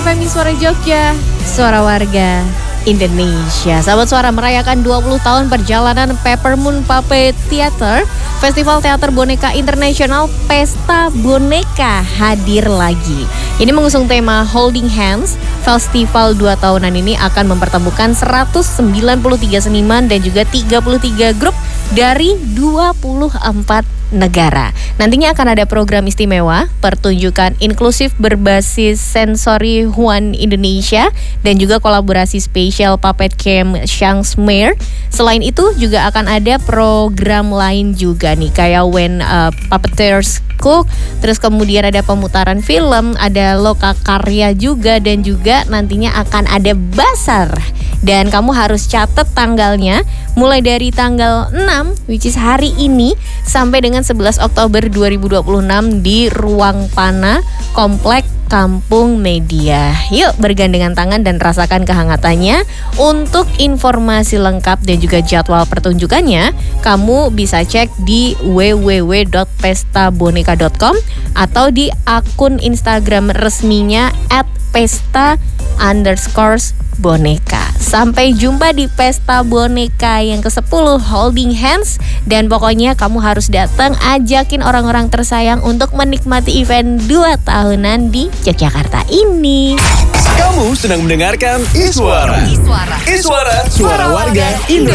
FM Suara Jogja, suara warga Indonesia. Sahabat Suara merayakan 20 tahun perjalanan Peppermoon Puppet Theater. Festival Teater Boneka Internasional Pesta Boneka hadir lagi. Ini mengusung tema Holding Hands. Festival 2 tahunan ini akan mempertemukan 193 seniman dan juga 33 grup dari 24 negara. Nantinya akan ada program istimewa, pertunjukan inklusif berbasis Sensory One Indonesia, dan juga kolaborasi spesial Puppet Camp Shangsmere. Selain itu juga akan ada program lain juga nih, kayak When Puppeteers Cook, terus kemudian ada pemutaran film, ada loka karya juga, dan juga nantinya akan ada bazar. Dan kamu harus catat tanggalnya mulai dari tanggal 6, which is hari ini, sampai dengan 11 Oktober 2026 di Ruang Pana, Komplek Kampung Media. Yuk bergandengan tangan dan rasakan kehangatannya. Untuk informasi lengkap dan juga jadwal pertunjukannya, kamu bisa cek di www.pestaboneka.com atau di akun Instagram resminya @pesta_boneka. Sampai jumpa di Pesta Boneka yang ke-10 Holding Hands. Dan pokoknya kamu harus datang, ajakin orang-orang tersayang untuk menikmati event 2 tahunan di Yogyakarta ini. Kamu sedang mendengarkan Iswara. Iswara, suara warga Indonesia.